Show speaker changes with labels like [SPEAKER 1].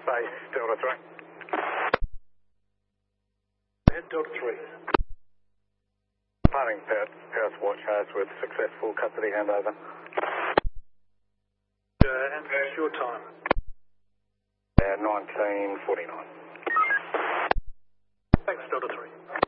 [SPEAKER 1] Base, Delta 3.
[SPEAKER 2] Head Delta 3.
[SPEAKER 1] Departing Paris Watch has with successful custody handover.
[SPEAKER 2] And what's your time?
[SPEAKER 1] 1949.
[SPEAKER 2] Thanks, Delta 3.